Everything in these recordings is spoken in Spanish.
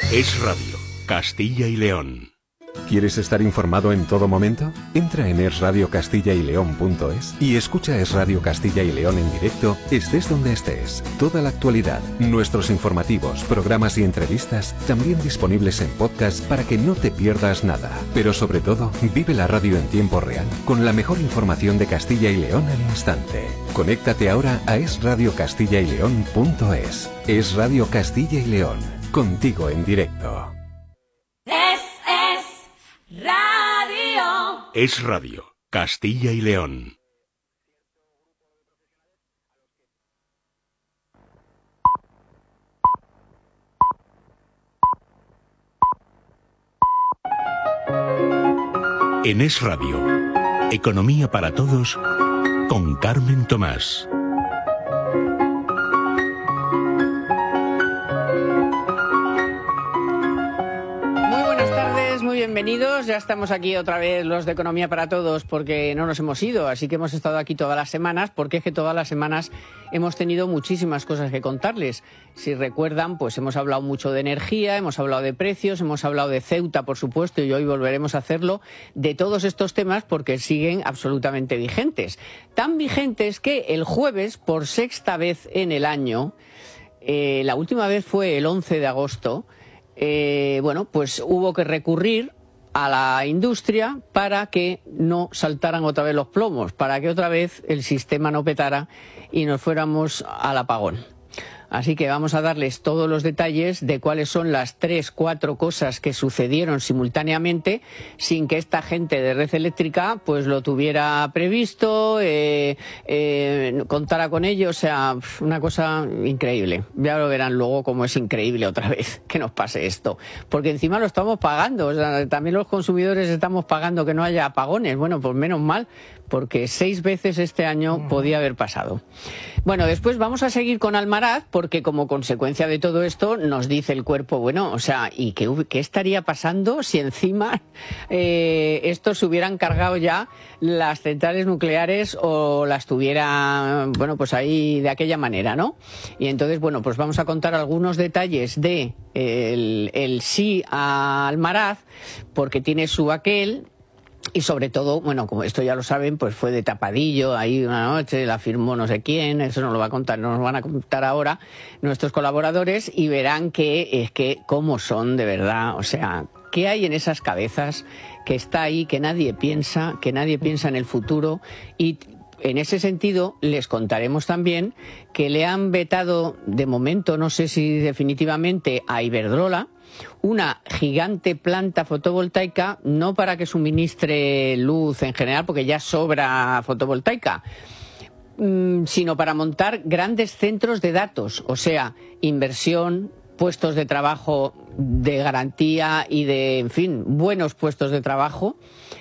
Es Radio, Castilla y León. ¿Quieres estar informado en todo momento? Entra en esradiocastillayleon.es y escucha Es Radio Castilla y León en directo, estés donde estés. Toda la actualidad, nuestros informativos, programas y entrevistas, también disponibles en podcast para que no te pierdas nada. Pero sobre todo, vive la radio en tiempo real, con la mejor información de Castilla y León al instante. Conéctate ahora a esradiocastillayleon.es. Es Radio Castilla y León, contigo en directo. Radio. Es Radio, Castilla y León. En Es Radio, Economía para Todos, con Carmen Tomás. Bienvenidos, ya estamos aquí otra vez los de Economía para Todos porque no nos hemos ido, así que hemos estado aquí todas las semanas porque es que todas las semanas hemos tenido muchísimas cosas que contarles. Si recuerdan, pues hemos hablado mucho de energía, hemos hablado de precios, hemos hablado de Ceuta, por supuesto, y hoy volveremos a hacerlo, de todos estos temas porque siguen absolutamente vigentes. Tan vigentes que el jueves, por sexta vez en el año, la última vez fue el 11 de agosto, pues hubo que recurrir a la industria para que no saltaran otra vez los plomos, para que otra vez el sistema no petara y nos fuéramos al apagón. Así que vamos a darles todos los detalles de cuáles son las 3-4 cosas que sucedieron simultáneamente sin que esta gente de Red Eléctrica pues lo tuviera previsto, contara con ello, o sea, una cosa increíble. Ya lo verán luego cómo es increíble otra vez que nos pase esto. Porque encima lo estamos pagando, o sea, también los consumidores estamos pagando que no haya apagones. Bueno, pues menos mal, porque 6 veces este año podía haber pasado. Bueno, después vamos a seguir con Almaraz, porque como consecuencia de todo esto nos dice el cuerpo, bueno, o sea, ¿y qué estaría pasando si encima estos se hubieran cargado ya las centrales nucleares o las tuviera, bueno, pues ahí de aquella manera, ¿no? Y entonces, bueno, pues vamos a contar algunos detalles de el sí a Almaraz, porque tiene su aquel. Y sobre todo, bueno, como esto ya lo saben, pues fue de tapadillo, ahí una noche, la firmó no sé quién, eso nos lo va a contar, nos van a contar ahora nuestros colaboradores y verán que es que cómo son de verdad, o sea, qué hay en esas cabezas que está ahí, que nadie piensa en el futuro. Y en ese sentido les contaremos también que le han vetado, de momento, no sé si definitivamente, a Iberdrola, una gigante planta fotovoltaica, no para que suministre luz en general, porque ya sobra fotovoltaica, sino para montar grandes centros de datos, o sea, inversión, puestos de trabajo de garantía y de, en fin, buenos puestos de trabajo,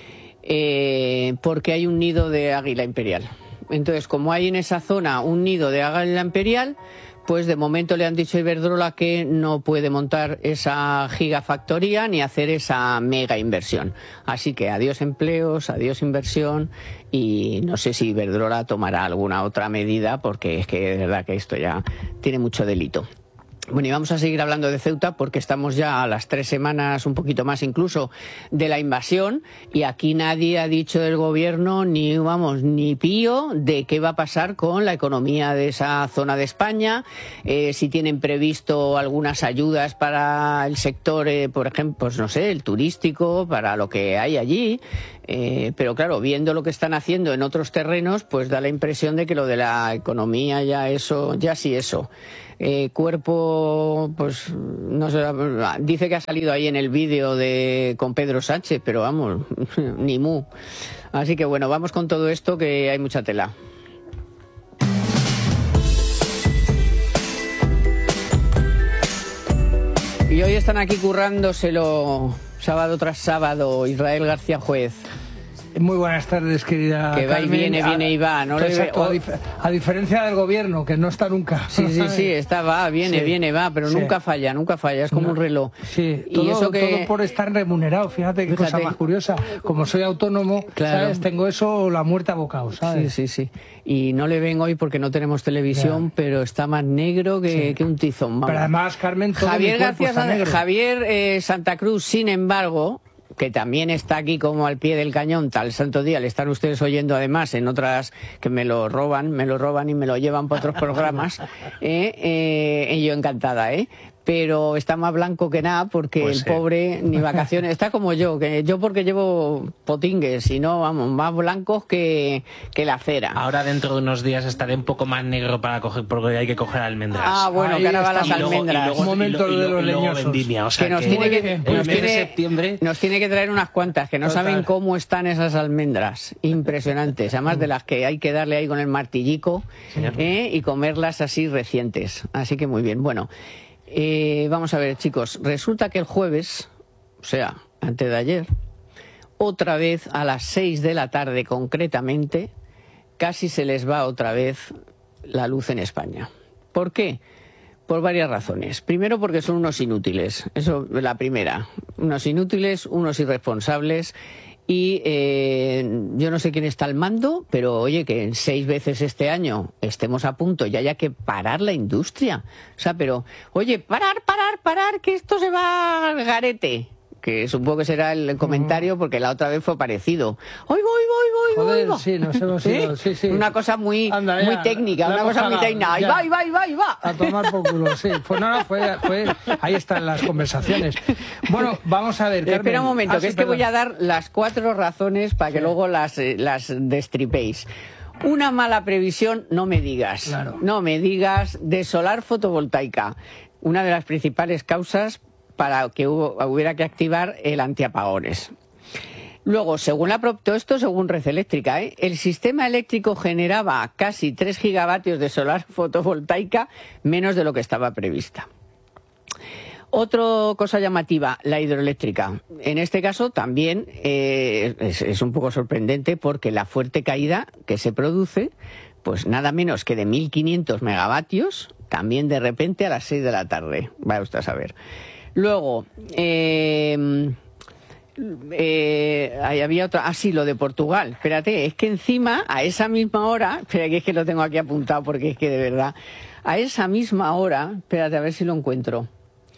porque hay un nido de águila imperial. Entonces, como hay en esa zona un nido de águila imperial, pues de momento le han dicho a Iberdrola que no puede montar esa gigafactoría ni hacer esa mega inversión. Así que adiós empleos, adiós inversión, y no sé si Iberdrola tomará alguna otra medida porque es que de verdad que esto ya tiene mucho delito. Bueno, y vamos a seguir hablando de Ceuta porque estamos ya a las 3 semanas, un poquito más incluso, de la invasión, y aquí nadie ha dicho del gobierno ni pío de qué va a pasar con la economía de esa zona de España, si tienen previsto algunas ayudas para el sector, por ejemplo, pues no sé, el turístico, para lo que hay allí. Pero claro, viendo lo que están haciendo en otros terrenos, pues da la impresión de que lo de la economía ya sí eso. Cuerpo, pues no sé, dice que ha salido ahí en el vídeo con Pedro Sánchez, pero vamos, ni mu. Así que bueno, vamos con todo esto que hay mucha tela. Y hoy están aquí currándoselo sábado tras sábado Israel García Juez. Muy buenas tardes, querida Que va y Carmen. viene y va. No Exacto, a diferencia del gobierno, que no está nunca. Sí, está, va, viene, va, pero nunca falla, es como un reloj. Sí, y eso todo por estar remunerado, fíjate qué cosa más curiosa. Como soy autónomo, ¿sabes? Tengo eso, la muerte a bocados, ¿sabes? Sí. Y no le ven hoy porque no tenemos televisión, pero está más negro que un tizón. Vamos. Pero además, Carmen, todo Javier Santa Cruz, sin embargo, que también está aquí como al pie del cañón, tal santo día, le están ustedes oyendo además en otras que me lo roban y me lo llevan por otros programas, y yo encantada, pero está más blanco que nada porque pues el pobre ni vacaciones, está como yo, que yo porque llevo potingues, y no, vamos, más blancos que la cera. Ahora dentro de unos días estaré un poco más negro para coger, porque hay que coger almendras. Ah, bueno, que ahora van las almendras. Un momento de los leñosos. Vendimia, o sea, que nos tiene que traer unas cuantas, que no saben cómo están esas almendras, impresionantes, además de las que hay que darle ahí con el martillico, y comerlas así recientes, así que muy bien, bueno. Vamos a ver, chicos, resulta que el jueves, o sea, antes de ayer, otra vez a las 6 de la tarde concretamente, casi se les va otra vez la luz en España. ¿Por qué? Por varias razones. Primero, porque son unos inútiles, eso es la primera. Unos inútiles, unos irresponsables. Y yo no sé quién está al mando, pero oye, que en 6 veces este año estemos a punto y haya que parar la industria. O sea, pero, oye, parar, que esto se va al garete. Que supongo que será el comentario porque la otra vez fue parecido. ¡Hoy voy! Joder, sí, nos hemos ido, sí. Una cosa muy técnica, una cosa muy técnica. ¡Ahí va! A tomar por culo, sí. Fue ahí están las conversaciones. Bueno, vamos a ver, Carmen. Espera un momento, que voy a dar las 4 razones para que luego las destripéis. Una mala previsión, no me digas. Claro. No me digas, de solar fotovoltaica. Una de las principales causas para que hubiera que activar el antiapagones. Luego, todo esto según Red Eléctrica, el sistema eléctrico generaba casi 3 gigavatios de solar fotovoltaica, menos de lo que estaba prevista. Otra cosa llamativa, la hidroeléctrica. En este caso también es un poco sorprendente porque la fuerte caída que se produce, pues nada menos que de 1.500 megavatios, también de repente a las 6 de la tarde. Vaya usted a saber. Luego, ahí había otra, lo de Portugal. Espérate, es que encima, a esa misma hora, espera que es que lo tengo aquí apuntado porque es que de verdad, a esa misma hora, espérate a ver si lo encuentro.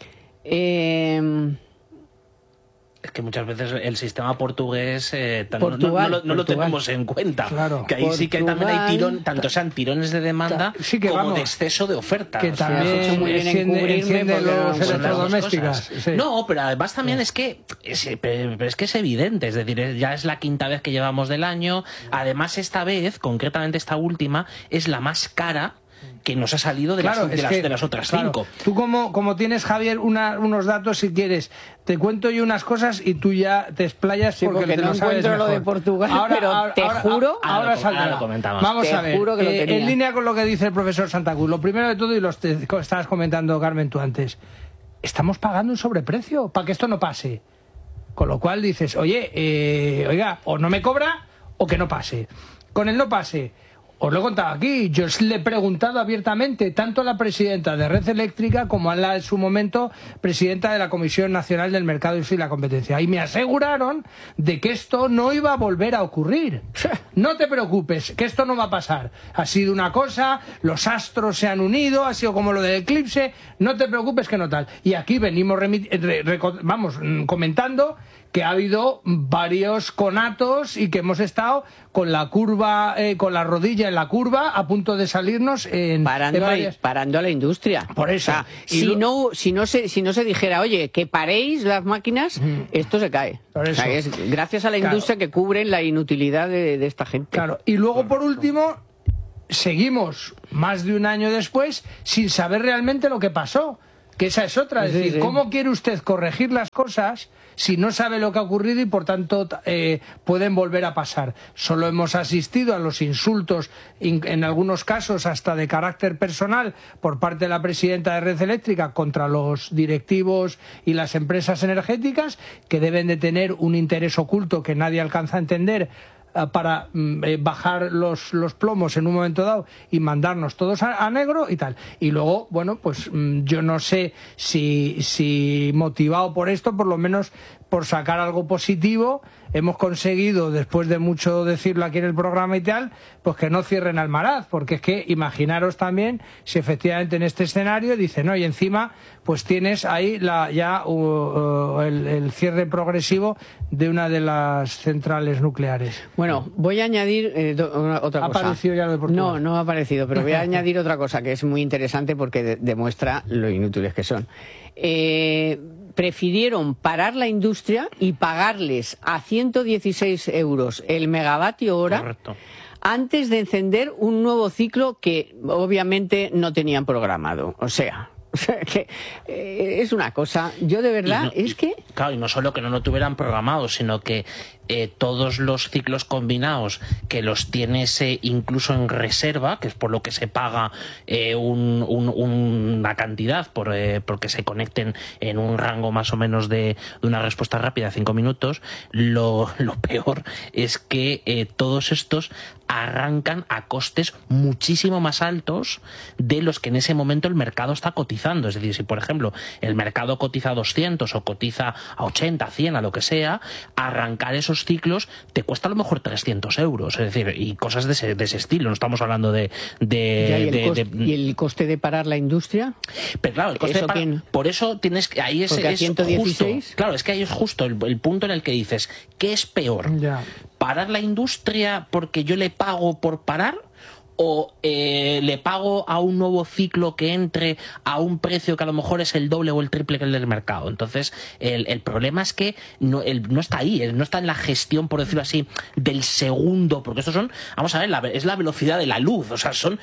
Es que muchas veces el sistema portugués no lo tenemos en cuenta. Claro. Que ahí sí que también hay tanto sean tirones de demanda como de exceso de oferta. Que también enciende los electrodomésticos. Sí. No, pero además también es que es evidente. Es decir, ya es la 5ª vez que llevamos del año. Además, esta vez, concretamente esta última, es la más cara que nos ha salido de las otras 5. Tú como tienes, Javier, unos datos, si quieres, te cuento yo unas cosas y tú ya te explayas porque no encuentro lo de Portugal, pero te juro... Ahora saldrá. Vamos a ver, en línea con lo que dice el profesor Santa Cruz, lo primero de todo, y lo estabas comentando, Carmen, tú antes, estamos pagando un sobreprecio para que esto no pase. Con lo cual dices, oiga, o no me cobra o que no pase. Con el no pase... Os lo he contado aquí, yo le he preguntado abiertamente tanto a la presidenta de Red Eléctrica como a la, en su momento, presidenta de la Comisión Nacional del Mercado y la Competencia. Y me aseguraron de que esto no iba a volver a ocurrir. No te preocupes, que esto no va a pasar. Ha sido una cosa, los astros se han unido, ha sido como lo del eclipse, no te preocupes que no tal. Y aquí venimos comentando que ha habido varios conatos y que hemos estado con la curva, con la rodilla en la curva, a punto de salirnos parando a la industria. Por eso. O sea, si no se dijera, oye, que paréis las máquinas, esto se cae. Por eso. O sea, es gracias a la industria que cubren la inutilidad de esta gente. Claro. Y luego, por último, seguimos más de un año después sin saber realmente lo que pasó. Que esa es otra, es decir, ¿cómo quiere usted corregir las cosas si no sabe lo que ha ocurrido y por tanto pueden volver a pasar? Solo hemos asistido a los insultos, en algunos casos hasta de carácter personal, por parte de la presidenta de Red Eléctrica contra los directivos y las empresas energéticas, que deben de tener un interés oculto que nadie alcanza a entender, para bajar los plomos en un momento dado y mandarnos todos a negro y tal. Y luego, bueno, pues yo no sé si motivado por esto, por lo menos por sacar algo positivo, hemos conseguido, después de mucho decirlo aquí en el programa y tal, pues que no cierren Almaraz, porque es que imaginaros también si efectivamente en este escenario dicen, no, y encima pues tienes ahí el cierre progresivo de una de las centrales nucleares. Bueno, voy a añadir otra cosa. ¿Ha aparecido ya lo de Portugal? No ha aparecido, pero voy a añadir otra cosa que es muy interesante porque demuestra lo inútiles que son. Prefirieron parar la industria y pagarles a 116 euros el megavatio hora. Correcto. Antes de encender un nuevo ciclo que obviamente no tenían programado. O sea, que es una cosa, yo de verdad, Claro, y no solo que no lo tuvieran programado, sino que todos los ciclos combinados que los tienes incluso en reserva, que es por lo que se paga una cantidad porque se conecten en un rango más o menos de una respuesta rápida de 5 minutos, lo peor es que todos estos arrancan a costes muchísimo más altos de los que en ese momento el mercado está cotizando. Es decir, si por ejemplo el mercado cotiza a 200 o cotiza a 80, 100, a lo que sea, arrancar esos ciclos te cuesta a lo mejor 300 euros. Es decir, y cosas de ese estilo. No estamos hablando ¿y el coste de parar la industria? Pero claro, el coste por eso tienes que... Ahí es 116. Justo, claro, es que ahí es justo el punto en el que dices, ¿qué es peor? Ya. ¿Parar la industria porque yo le pago por parar? ¿O le pago a un nuevo ciclo que entre a un precio que a lo mejor es el doble o el triple que el del mercado? Entonces, el problema es que no está ahí, no está en la gestión, por decirlo así, del segundo, porque estos son, vamos a ver, es la velocidad de la luz, o sea, son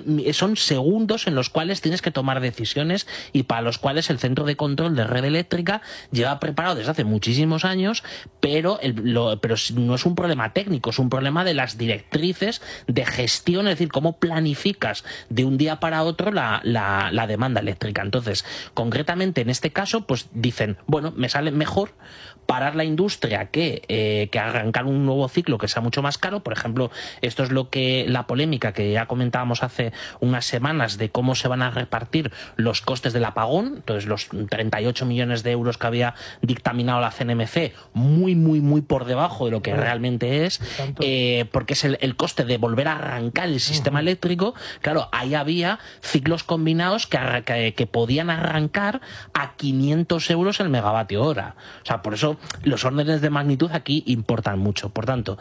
segundos en los cuales tienes que tomar decisiones y para los cuales el centro de control de Red Eléctrica lleva preparado desde hace muchísimos años, pero no es un problema técnico, es un problema de las directrices de gestión, es decir, cómo planificas de un día para otro la demanda eléctrica. Entonces, concretamente en este caso, pues dicen, bueno, me sale mejor parar la industria que arrancar un nuevo ciclo que sea mucho más caro. Por ejemplo, esto es la polémica que ya comentábamos hace unas semanas de cómo se van a repartir los costes del apagón. Entonces, los 38 millones de euros que había dictaminado la CNMC, muy, muy, muy por debajo de lo que realmente es, porque es el coste de volver a arrancar el sistema eléctrico. Claro, ahí había ciclos combinados que podían arrancar a 500 euros el megavatio hora. O sea, por eso los órdenes de magnitud aquí importan mucho. Por tanto,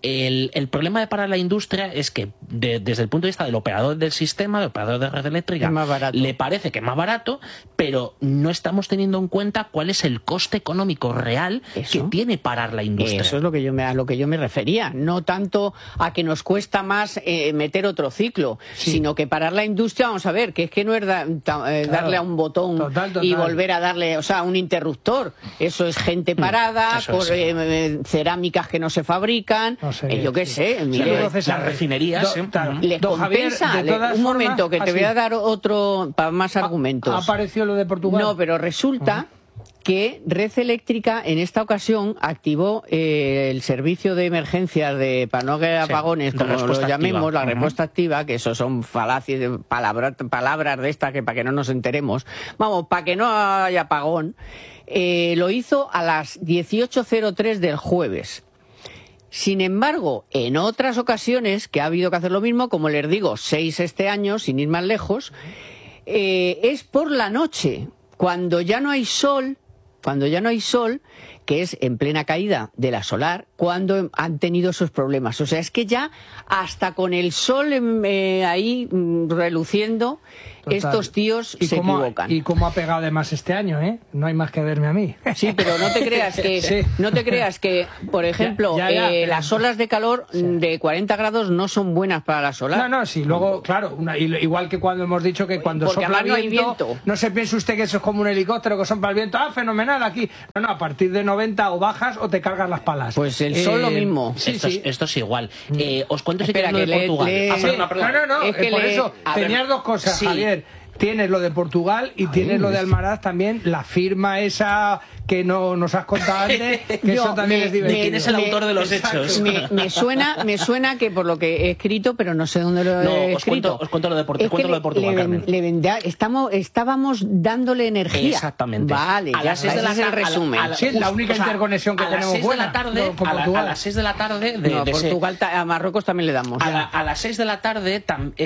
el problema de parar la industria es que desde el punto de vista del operador del sistema, del operador de red eléctrica, le parece que es más barato, pero no estamos teniendo en cuenta cuál es el coste económico real que tiene parar la industria. Eso es a lo que yo me refería. No tanto a que nos cuesta más meter otro ciclo, sino que parar la industria, vamos a ver, que es que no es darle a un botón y volver a darle, o sea, un interruptor. Eso es gente parada, por cerámicas que no se fabrican, yo qué sé. Las refinerías. Les compensa. Un momento, que te voy a dar otro, para más argumentos. ¿Apareció lo de Portugal? No, pero resulta que Red Eléctrica en esta ocasión activó el servicio de emergencias para no haber apagones, como lo llamemos, la respuesta activa, que eso son falacias, palabras de estas que para que no nos enteremos, vamos, para que no haya apagón. Lo hizo a las 18:03 del jueves. Sin embargo, en otras ocasiones que ha habido que hacer lo mismo, como les digo, 6 este año, sin ir más lejos, es por la noche, cuando ya no hay sol, que es en plena caída de la solar, cuando han tenido esos problemas. O sea, es que ya hasta con el sol ahí reluciendo, total, estos tíos se equivocan. Y cómo ha pegado además este año, ¿eh? No hay más que verme a mí. Sí, pero no te creas que, sí, no te creas que, por ejemplo, las olas de calor de 40 grados no son buenas para las olas. No, sí, luego, claro, igual que cuando hemos dicho que cuando sopla viento, no se piense usted que eso es como un helicóptero que sopla el viento, fenomenal, aquí. No, a partir de 90 o bajas o te cargas las palas. Pues el sol lo mismo. Esto es igual. Os cuento si queréis lo de Portugal. No, es que por eso tenías dos cosas, sí, Javier. Tienes lo de Portugal y tienes lo de Almaraz también, la firma esa que no nos has contado antes, que eso también es divertido. ¿Quién es el autor de los hechos? Me suena que por lo que he escrito, pero no sé dónde lo he escrito. Os cuento lo de Portugal, Carmen. Estábamos dándole energía. Exactamente. Vale, a las 6 de la tarde, resumen. Sí, es la única interconexión que tenemos buena. A las 6 de la tarde... Portugal, a Marruecos también le damos. A las 6 de la tarde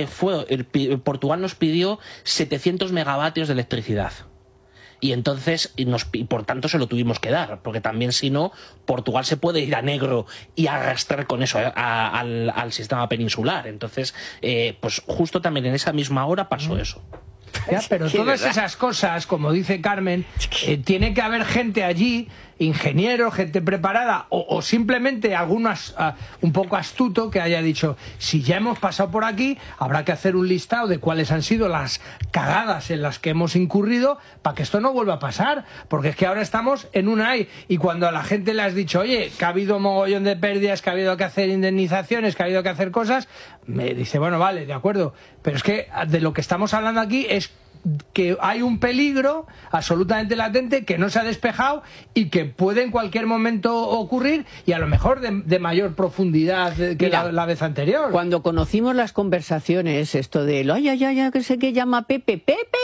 Portugal nos pidió 700 megavatios de electricidad. Y entonces, por tanto, se lo tuvimos que dar, porque también si no, Portugal se puede ir a negro y arrastrar con eso al sistema peninsular. Entonces, pues justo también en esa misma hora pasó eso. Ya, pero todas esas cosas, como dice Carmen, tiene que haber gente allí, ingenieros, gente preparada, o simplemente algunos un poco astuto que haya dicho, si ya hemos pasado por aquí, habrá que hacer un listado de cuáles han sido las cagadas en las que hemos incurrido para que esto no vuelva a pasar, porque es que ahora estamos en un ay, y cuando a la gente le has dicho, oye, que ha habido mogollón de pérdidas, que ha habido que hacer indemnizaciones, que ha habido que hacer cosas, me dice, bueno, vale, de acuerdo, pero es que de lo que estamos hablando aquí es que hay un peligro absolutamente latente que no se ha despejado y que puede en cualquier momento ocurrir, y a lo mejor de mayor profundidad que Mira, la vez anterior. Cuando conocimos las conversaciones, esto de que sé que llama Pepe,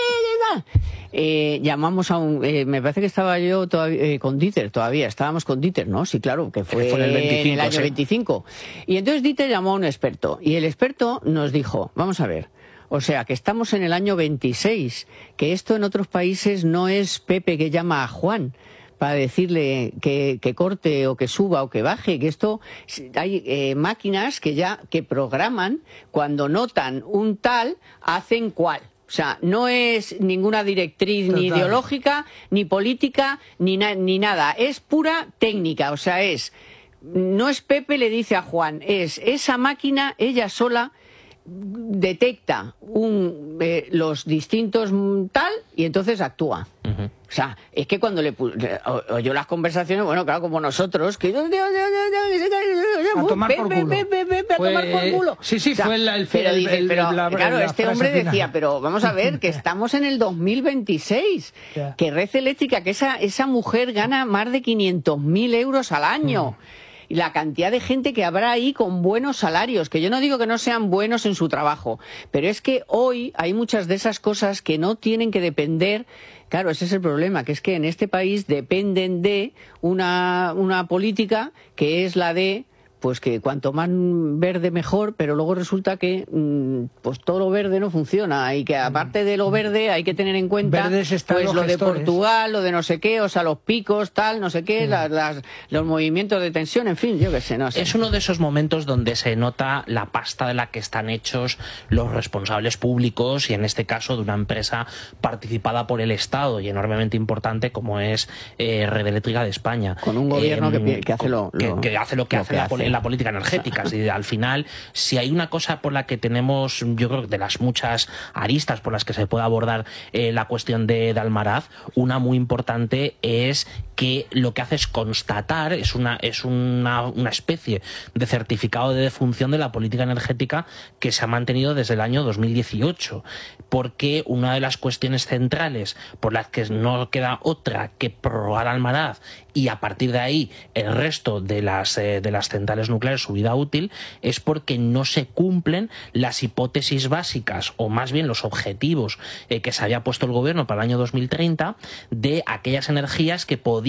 llamamos a me parece que estaba yo con Dieter todavía, estábamos con Dieter, ¿no? Sí, claro, que fue en el 25, en el año 25. Y entonces Dieter llamó a un experto, y el experto nos dijo, vamos a ver, o sea, que estamos en el año 26, que esto en otros países no es Pepe que llama a Juan para decirle que corte o que suba o que baje, que esto hay máquinas que programan, cuando notan un tal, hacen cual. O sea, no es ninguna directriz ni ideológica, ni política, ni nada. Es pura técnica, o sea, no es Pepe le dice a Juan, es esa máquina, ella sola, detecta los distintos tal y entonces actúa. O sea, es que cuando oyó las conversaciones, bueno, claro, como nosotros, que a tomar por culo. Sí, o sea, fue claro, este hombre decía, pero vamos a ver, que estamos en el 2026, que Red Eléctrica, que esa mujer gana más de 500.000 euros al año. Y la cantidad de gente que habrá ahí con buenos salarios, que yo no digo que no sean buenos en su trabajo, pero es que hoy hay muchas de esas cosas que no tienen que depender. Claro, ese es el problema, que es que en este país dependen de una política que es la de, pues que cuanto más verde mejor, pero luego resulta que pues todo lo verde no funciona, y que aparte de lo verde hay que tener en cuenta pues lo de Portugal, lo de no sé qué, o sea, los picos, tal, no sé qué, los movimientos de tensión, en fin, yo qué sé, no sé. Es uno de esos momentos donde se nota la pasta de la que están hechos los responsables públicos, y en este caso de una empresa participada por el Estado y enormemente importante como es Red Eléctrica de España. Con un gobierno que hace lo que hace la política energética. Al final, si hay una cosa por la que tenemos, yo creo que de las muchas aristas por las que se puede abordar la cuestión de Almaraz, una muy importante es que lo que hace es constatar, es una especie de certificado de defunción de la política energética que se ha mantenido desde el año 2018, porque una de las cuestiones centrales por las que no queda otra que prorrogar Almaraz y a partir de ahí el resto de las centrales nucleares su vida útil es porque no se cumplen las hipótesis básicas, o más bien los objetivos que se había puesto el gobierno para el año 2030 de aquellas energías que podían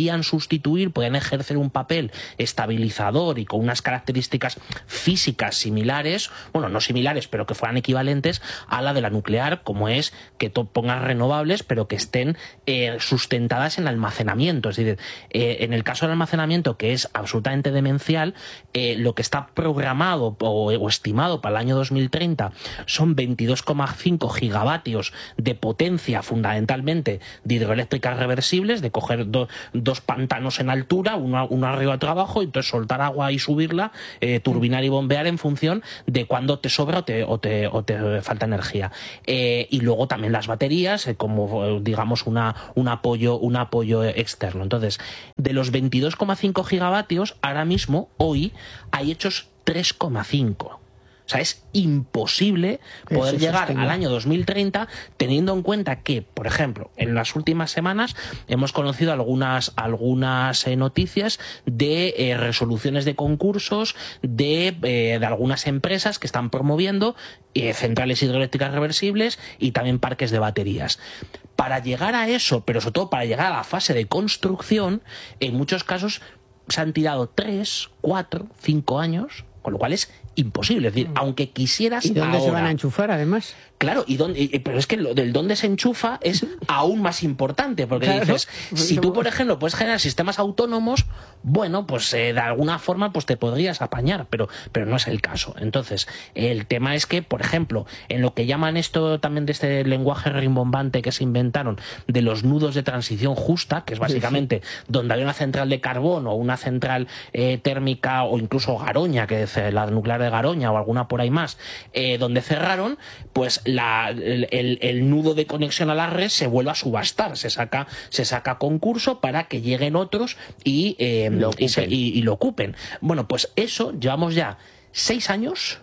podían sustituir, podían ejercer un papel estabilizador y con unas características físicas similares, bueno, no similares, pero que fueran equivalentes a la de la nuclear, como es que pongas renovables, pero que estén sustentadas en almacenamiento. Es decir, en el caso del almacenamiento, que es absolutamente demencial, lo que está programado o estimado para el año 2030 son 22,5 gigavatios de potencia, fundamentalmente de hidroeléctricas reversibles, de coger dos pantanos en altura, uno arriba, otro abajo, y entonces soltar agua y subirla, turbinar y bombear en función de cuándo te sobra o te falta energía. Y luego también las baterías, como digamos un apoyo externo. Entonces, de los 22,5 gigavatios, ahora mismo, hoy, hay hechos 3,5. O sea, es imposible poder llegar al año 2030 teniendo en cuenta que, por ejemplo, en las últimas semanas hemos conocido algunas noticias de resoluciones de concursos de algunas empresas que están promoviendo centrales hidroeléctricas reversibles y también parques de baterías. Para llegar a eso, pero sobre todo para llegar a la fase de construcción, en muchos casos se han tirado 3, 4, 5 años, con lo cual es imposible. Es decir, aunque quisieras. ¿Y dónde se van a enchufar, además? Claro, pero es que lo del dónde se enchufa es aún más importante, porque claro, dices, si tú, por ejemplo, puedes generar sistemas autónomos, bueno, pues de alguna forma pues te podrías apañar, pero no es el caso. Entonces, el tema es que, por ejemplo, en lo que llaman esto también de este lenguaje rimbombante que se inventaron, de los nudos de transición justa, que es básicamente donde había una central de carbón o una central térmica, o incluso Garoña, que es la nuclear de Garoña o alguna por ahí más, donde cerraron, pues el nudo de conexión a la red se vuelve a subastar, se saca concurso para que lleguen otros y lo ocupen. Bueno, pues eso llevamos ya 6 años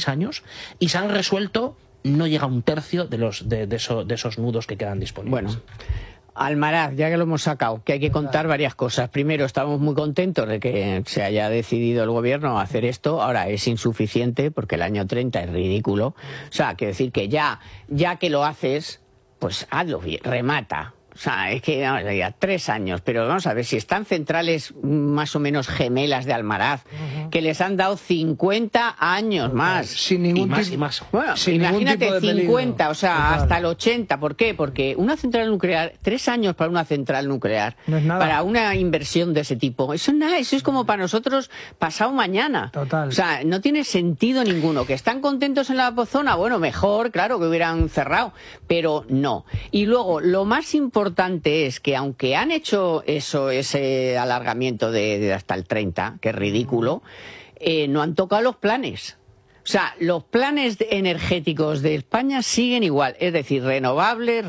y se han resuelto, no llega a un tercio de esos nudos que quedan disponibles. Bueno, Almaraz, ya que lo hemos sacado, que hay que contar varias cosas. Primero, estamos muy contentos de que se haya decidido el gobierno a hacer esto. Ahora, es insuficiente porque el año 30 es ridículo. O sea, quiero decir que ya que lo haces, pues hazlo bien, remata. O sea, es que ya 3 años, pero vamos a ver, si están centrales más o menos gemelas de Almaraz, que les han dado 50 años más. Sin ningún y más. Bueno, imagínate 50, o sea, total, hasta el 80. ¿Por qué? Porque una central nuclear, 3 años para una central nuclear, no es nada. Para una inversión de ese tipo, eso es nada, eso es como para nosotros pasado mañana. Total. O sea, no tiene sentido ninguno. ¿Que están contentos en la zona? Bueno, mejor, claro, que hubieran cerrado, pero no. Y luego, lo más importante es que aunque han hecho ese alargamiento de hasta el 30, que es ridículo, no han tocado los planes. O sea, los planes energéticos de España siguen igual, es decir, renovables,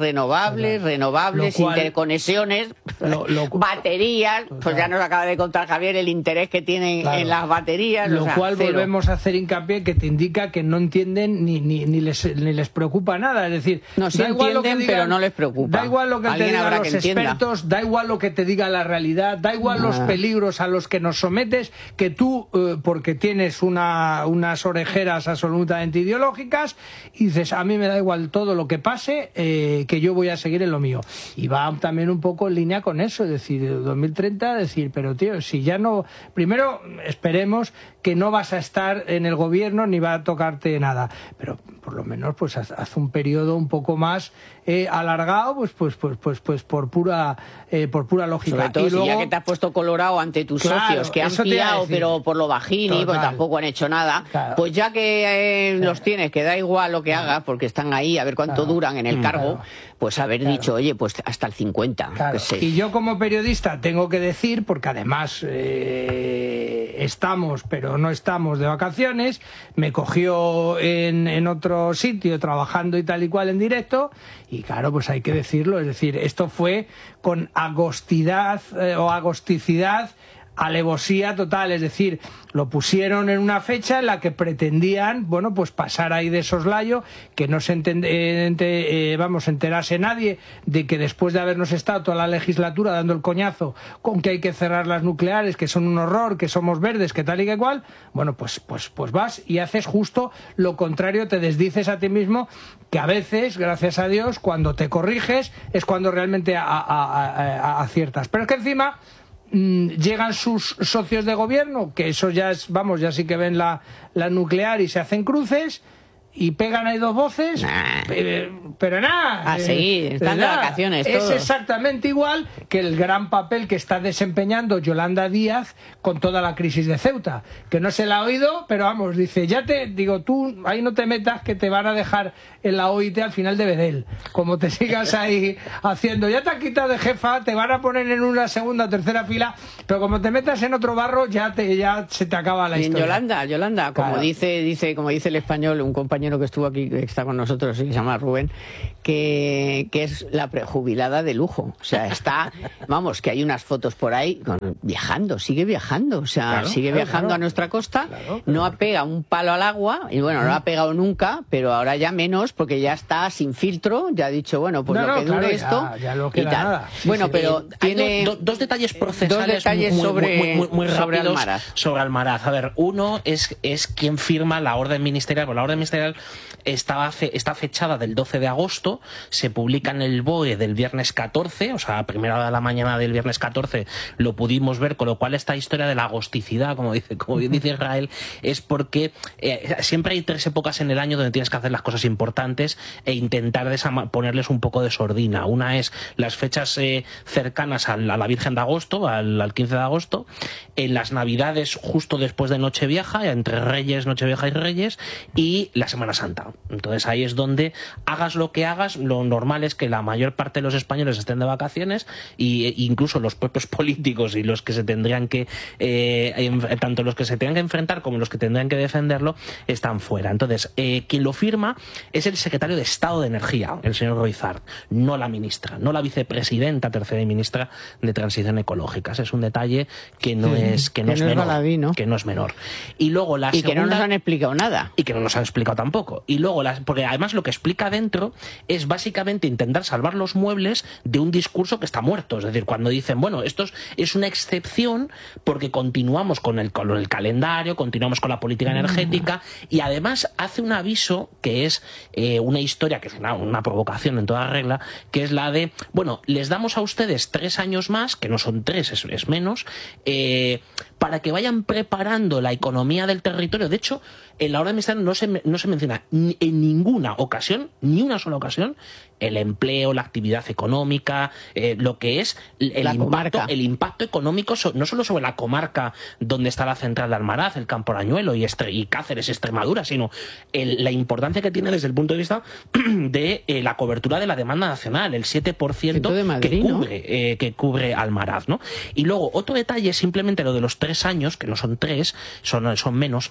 cual, interconexiones, baterías, pues ya nos acaba de contar Javier el interés que tienen en las baterías. Lo cual volvemos a hacer hincapié que te indica que no entienden ni les preocupa nada, es decir, no, sí entienden, pero no les preocupa. Da igual lo que te digan los expertos, da igual lo que te diga la realidad, da igual los peligros a los que nos sometes, que tú, porque tienes unas orejeras absolutamente ideológicas, y dices, a mí me da igual todo lo que pase, que yo voy a seguir en lo mío. Y va también un poco en línea con eso, es decir, 2030, decir, pero tío, si ya no... Primero, esperemos que no vas a estar en el gobierno ni va a tocarte nada, pero por lo menos pues haz un periodo un poco más alargado, pues por pura lógica. Sobre todo, y luego, si ya que te has puesto colorado ante tus socios, que han pillado, pero por lo bajini, pues tampoco han hecho nada, pues ya que los tienes, que da igual lo que hagas, porque están ahí, a ver cuánto duran en el cargo, pues haber dicho, oye, pues hasta el 50. Claro. Y yo como periodista tengo que decir, porque además estamos, pero no estamos de vacaciones, me cogió en otro sitio trabajando y tal y cual en directo, y claro, pues hay que decirlo, es decir, esto fue con agostidad o agosticidad alevosía total, es decir, lo pusieron en una fecha en la que pretendían, bueno, pues pasar ahí de soslayo, que no se enterase nadie de que después de habernos estado toda la legislatura dando el coñazo con que hay que cerrar las nucleares, que son un horror, que somos verdes, que tal y que cual, bueno, pues vas y haces justo lo contrario, te desdices a ti mismo, que a veces, gracias a Dios, cuando te corriges es cuando realmente aciertas. Pero es que encima llegan sus socios de gobierno, que eso ya es, vamos, ya sí que ven la nuclear y se hacen cruces y pegan ahí dos voces, pero nada. A seguir, están de vacaciones todos. Es exactamente igual que el gran papel que está desempeñando Yolanda Díaz con toda la crisis de Ceuta, que no se la ha oído, pero vamos, dice, tú ahí no te metas, que te van a dejar en la OIT al final de Bedel, como te sigas ahí haciendo, ya te han quitado de jefa, te van a poner en una segunda o tercera fila, pero como te metas en otro barro, ya se te acaba la historia. Yolanda, como claro. dice el español, un compañero que estuvo aquí, que está con nosotros, y se llama Rubén, que es la prejubilada de lujo. O sea, vamos, que hay unas fotos por ahí sigue viajando, o sea, sigue viajando a nuestra costa, no ha pegado un palo al agua, y bueno, no lo ha pegado nunca, pero ahora ya menos, porque ya está sin filtro, ya ha dicho, bueno, pues lo que dure esto, ya no queda y tal. nada. Bueno, pero tiene dos detalles procesales muy rápidos sobre Almaraz. A ver, uno es quien firma la orden ministerial. Bueno, la orden ministerial está fechada del 12 de agosto, se publica en el BOE del viernes 14, o sea, a primera hora de la mañana del viernes 14 lo pudimos ver, con lo cual esta historia de la agosticidad, como bien dice Israel, es porque siempre hay 3 épocas en el año donde tienes que hacer las cosas importantes e intentar ponerles un poco de sordina. Una es las fechas cercanas a la Virgen de Agosto, al 15 de agosto, en las Navidades justo después de Nochevieja, entre Nochevieja y Reyes, y la Semana Santa. Entonces ahí es donde, hagas lo que hagas, lo normal es que la mayor parte de los españoles estén de vacaciones, e incluso los propios políticos y los que se tendrían que tanto los que se tengan que enfrentar como los que tendrían que defenderlo están fuera. Entonces quien lo firma es el secretario de Estado de Energía, el señor Roizar, no la ministra, no la vicepresidenta tercera y ministra de Transición Ecológica. Ese es un detalle que no es menor. Y luego que no nos han explicado nada. Y que no nos han explicado tampoco. Y luego, porque además lo que explica dentro es básicamente intentar salvar los muebles de un discurso que está muerto. Es decir, cuando dicen, bueno, esto es una excepción porque continuamos con el calendario, continuamos con la política energética, y además hace un aviso que es una historia, que es una provocación en toda regla, que es la de, bueno, les damos a ustedes 3 años más, que no son 3, es menos, para que vayan preparando la economía del territorio. De hecho, en la orden ministerial no se menciona en ninguna ocasión, ni una sola ocasión, el empleo, la actividad económica, lo que es el impacto económico, no solo sobre la comarca donde está la central de Almaraz, el Campo Arañuelo y Cáceres, Extremadura, sino la importancia que tiene desde el punto de vista de la cobertura de la demanda nacional, el 7% de Madrid, que cubre Almaraz, ¿no? Y luego, otro detalle, simplemente lo de los 3 años, que no son 3, son menos.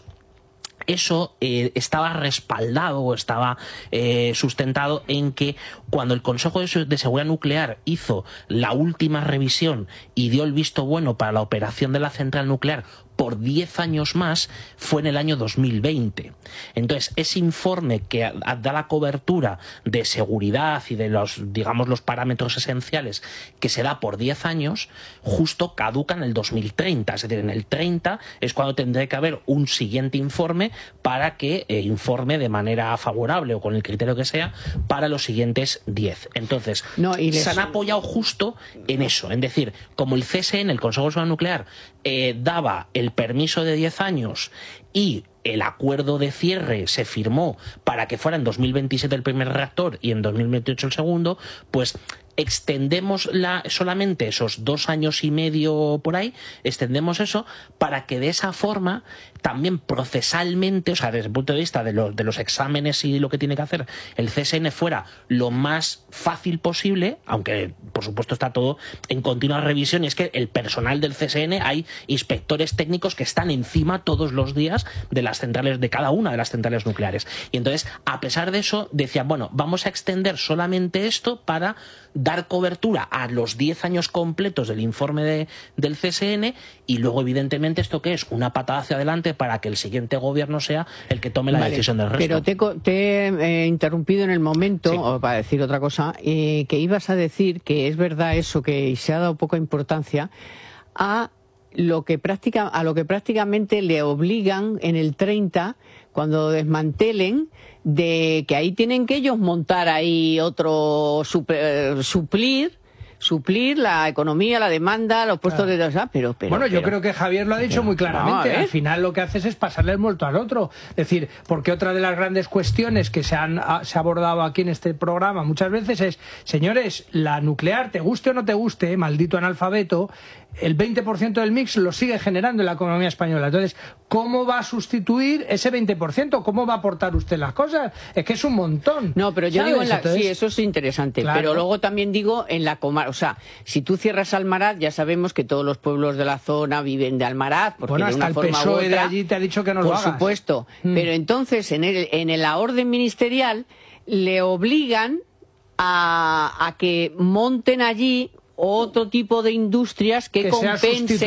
Eso estaba respaldado o estaba sustentado en que cuando el Consejo de Seguridad Nuclear hizo la última revisión y dio el visto bueno para la operación de la central nuclear por 10 años más, fue en el año 2020. Entonces, ese informe que da la cobertura de seguridad y de los parámetros esenciales que se da por 10 años, justo caduca en el 2030. Es decir, en el 30 es cuando tendrá que haber un siguiente informe para que informe de manera favorable o con el criterio que sea para los siguientes 10. Entonces, se han apoyado justo en eso. Es decir, como el CSN, el Consejo de Seguridad Nuclear, daba el permiso de 10 años y el acuerdo de cierre se firmó para que fuera en 2027 el primer reactor y en 2028 el segundo, pues extendemos solamente esos 2 años y medio por ahí, extendemos eso para que de esa forma también procesalmente, o sea, desde el punto de vista de los exámenes y lo que tiene que hacer el CSN fuera lo más fácil posible, aunque por supuesto está todo en continua revisión, y es que el personal del CSN, hay inspectores técnicos que están encima todos los días de las centrales, de cada una de las centrales nucleares. Y entonces, a pesar de eso, decían, bueno, vamos a extender solamente esto para dar cobertura a los 10 años completos del informe del CSN, y luego, evidentemente, ¿esto qué es? Una patada hacia adelante para que el siguiente gobierno sea el que tome la decisión del resto. Pero te he interrumpido en el momento, sí, o para decir otra cosa, que ibas a decir que es verdad eso, que se ha dado poca importancia a lo que prácticamente le obligan en el 30, cuando desmantelen, de que ahí tienen que ellos montar ahí otro, suplir la economía, la demanda, los puestos de... Bueno, yo creo que Javier lo ha dicho muy claramente. Al final lo que haces es pasarle el muerto al otro. Es decir, porque otra de las grandes cuestiones que se ha abordado aquí en este programa muchas veces es, señores, la nuclear, te guste o no te guste, maldito analfabeto, el 20% del mix lo sigue generando en la economía española. Entonces, ¿cómo va a sustituir ese 20%? ¿Cómo va a aportar usted las cosas? Es que es un montón. No, pero yo digo, sí, eso es interesante, claro. Pero luego también digo en la comarca, o sea, si tú cierras Almaraz, ya sabemos que todos los pueblos de la zona viven de Almaraz, porque bueno, de una hasta forma el PSOE u otra, de allí te ha dicho que no lo hagas. Por supuesto, pero entonces en la orden ministerial le obligan a que monten allí otro tipo de industrias que compensen